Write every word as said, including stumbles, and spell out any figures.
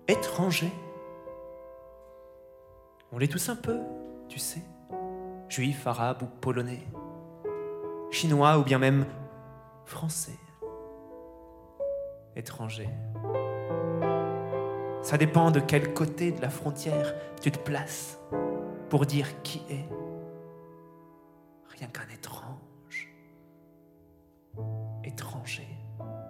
étranger. On l'est tous un peu, tu sais, juifs, arabes ou polonais, chinois ou bien même français, étranger. Ça dépend de quel côté de la frontière tu te places pour dire qui est rien qu'un étrange, étranger.